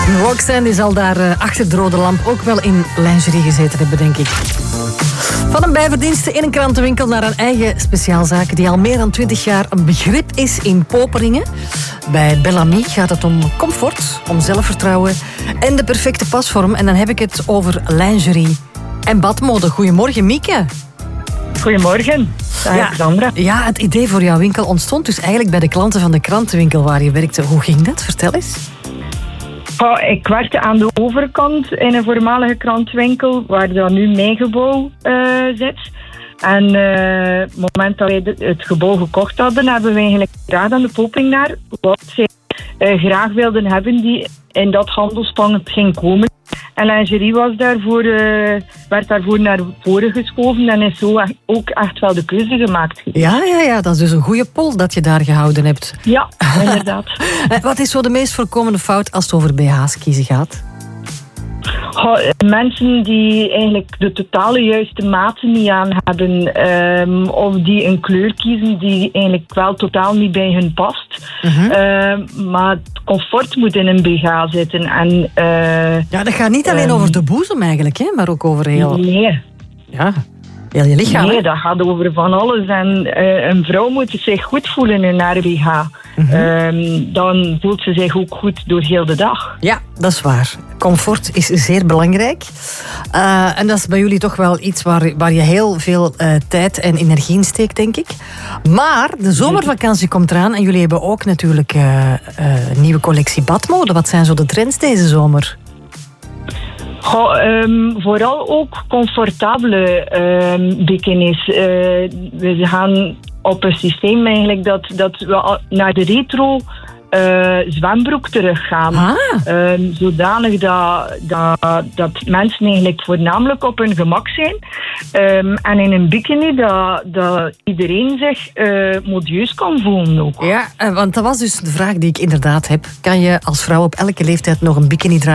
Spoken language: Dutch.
Roxanne die zal daar achter de rode lamp ook wel in lingerie gezeten hebben, denk ik. Van een bijverdienste in een krantenwinkel naar een eigen speciaalzaak die al meer dan 20 jaar een begrip is in Poperingen. Bij Bellamy gaat het om comfort, om zelfvertrouwen en de perfecte pasvorm. En dan heb ik het over lingerie en badmode. Goedemorgen, Mieke. Goedemorgen, Alexandra. Ja, het idee voor jouw winkel ontstond dus eigenlijk bij de klanten van de krantenwinkel waar je werkte. Hoe ging dat? Vertel eens. Ik werkte aan de overkant in een voormalige krantenwinkel waar dan nu mijn gebouw zit. En op het moment dat wij het gebouw gekocht hadden, hebben we eigenlijk gevraagd aan de poperingaar wat zij graag wilden hebben die in dat handelspand ging komen. En lingerie werd daarvoor naar voren geschoven en is zo ook echt wel de keuze gemaakt. Ja, dat is dus een goede poll dat je daar gehouden hebt. Ja, inderdaad. Wat is zo de meest voorkomende fout als het over BH's kiezen gaat? Mensen die eigenlijk de totale juiste maten niet aan hebben, of die een kleur kiezen die eigenlijk wel totaal niet bij hun past. Maar het comfort moet in een BH zitten. En, dat gaat niet alleen over de boezem eigenlijk, hè, maar ook over heel... Nee. Ja, heel je lichaam. Nee, dat gaat over van alles. En een vrouw moet zich goed voelen in haar BH. Dan voelt ze zich ook goed door heel de dag. Ja, dat is waar. Comfort is zeer belangrijk. En dat is bij jullie toch wel iets waar je heel veel tijd en energie in steekt, denk ik. Maar de zomervakantie komt eraan en jullie hebben ook natuurlijk een nieuwe collectie badmode. Wat zijn zo de trends deze zomer? Vooral ook comfortabele bikinis. We gaan op een systeem eigenlijk dat we naar de retro zwembroek teruggaan. Zodanig dat mensen eigenlijk voornamelijk op hun gemak zijn. En in een bikini dat iedereen zich modieus kan voelen ook. Ja, want dat was dus de vraag die ik inderdaad heb. Kan je als vrouw op elke leeftijd nog een bikini dragen